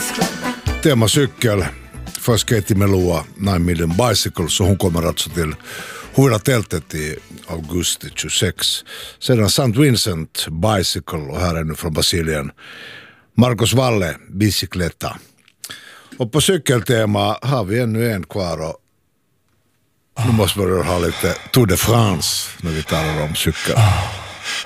Teemacykel för Katie Melua 9 Million Bicycles, så hon kommer alltså till Huila-tältet i augusti 26. Sedan St. Vincent Bicycle, och här är nu från Brasilien Marcos Valle Bicicleta. Och på cykeltema har vi ännu en kvar, och nu måste vi ha lite Tour de France när vi talar om cykel.